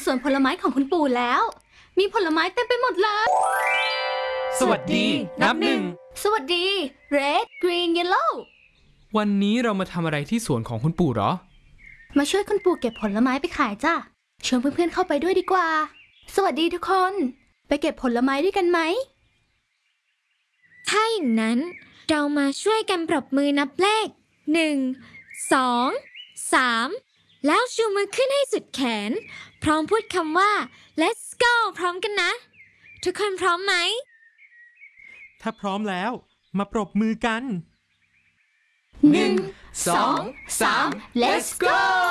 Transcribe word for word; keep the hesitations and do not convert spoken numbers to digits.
สวนผลไม้ของคุณปู่แล้วมีผลไม้เต็มไปหมดเลยสวัสดีนับหนึ่งสวัสดี Red Green Yellow วันนี้เรามาทำอะไรที่สวนของคุณปู่หรอมาช่วยคุณปู่เก็บผลไม้ไปขายจ้ะชวนเพื่อนๆเข้าไปด้วยดีกว่าสวัสดีทุกคนไปเก็บผลไม้ด้วยกันไหมถ้าอย่างนั้นเรามาช่วยกันปรบมือนับเลขหนึ่ง สอง สามแล้วชูมือขึ้นให้สุดแขนพร้อมพูดคำว่า let's go พร้อมกันนะทุกคนพร้อมไหมถ้าพร้อมแล้วมาปรบมือกันหนึ่ง สอง สาม let's go